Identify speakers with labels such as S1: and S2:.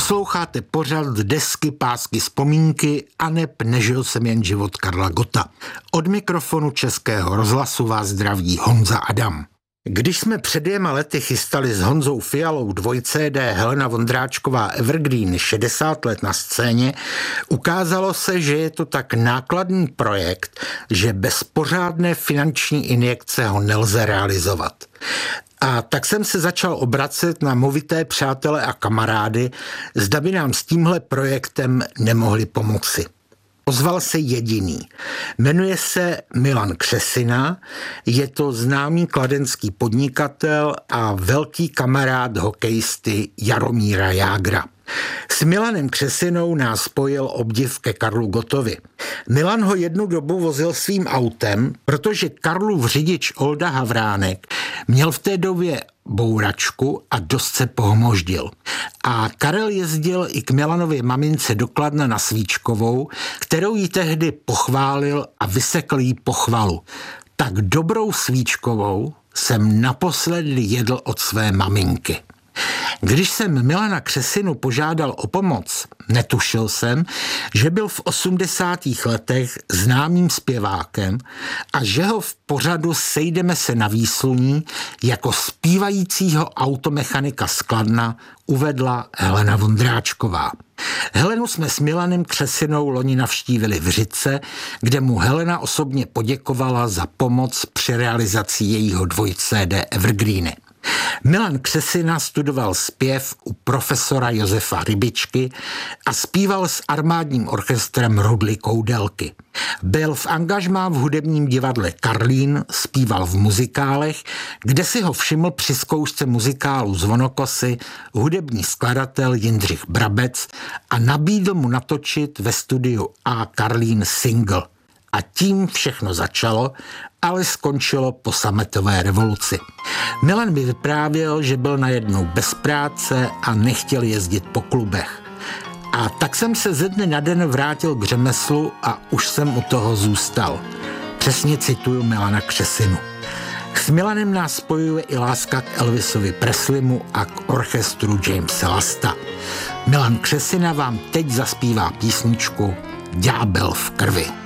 S1: Posloucháte pořad Desky, pásky, vzpomínky a neb nežil jsem jen život Karla Gotta. Od mikrofonu Českého rozhlasu vás zdraví Honza Adam. Když jsme před 2 lety chystali s Honzou Fialou 2CD Helena Vondráčková Evergreen 60 let na scéně, ukázalo se, že je to tak nákladný projekt, že bez pořádné finanční injekce ho nelze realizovat. A tak jsem se začal obracet na movité přátele a kamarády, zda by nám s tímhle projektem nemohli pomoci. Ozval se jediný. Jmenuje se Milan Křesina, je to známý kladenský podnikatel a velký kamarád hokejisty Jaromíra Jágra. S Milanem Křesinou nás spojil obdiv ke Karlu Gottovi. Milan ho jednu dobu vozil svým autem, protože Karlův řidič Olda Havránek měl v té době bouračku a dost se pohmoždil. A Karel jezdil i k Milanově mamince do Kladna na Svíčkovou, kterou jí tehdy pochválil a vysekl jí pochvalu. Tak dobrou Svíčkovou jsem naposledy jedl od své maminky. Když jsem Milana Křesinu požádal o pomoc, netušil jsem, že byl v 80. letech známým zpěvákem a že ho v pořadu Sejdeme se na výsluní jako zpívajícího automechanika z Kladna uvedla Helena Vondráčková. Helenu jsme s Milanem Křesinou loni navštívili v Řitce, kde mu Helena osobně poděkovala za pomoc při realizaci jejího 2CD Evergreeny. Milan Křesina studoval zpěv u profesora Josefa Rybičky a zpíval s armádním orchestrem Rudly Koudelky. Byl v angažmá v hudebním divadle Karlín, zpíval v muzikálech, kde si ho všiml při zkoušce muzikálu Zvonokosy hudební skladatel Jindřich Brabec a nabídl mu natočit ve studiu A Karlín single. A tím všechno začalo, ale skončilo po sametové revoluci. Milan mi vyprávěl, že byl najednou bez práce a nechtěl jezdit po klubech. A tak jsem se ze dne na den vrátil k řemeslu a už jsem u toho zůstal. Přesně cituju Milana Křesinu. S Milanem nás spojuje i láska k Elvisovi Presleymu a k orchestru Jamese Lasta. Milan Křesina vám teď zaspívá písničku Ďábel v krvi.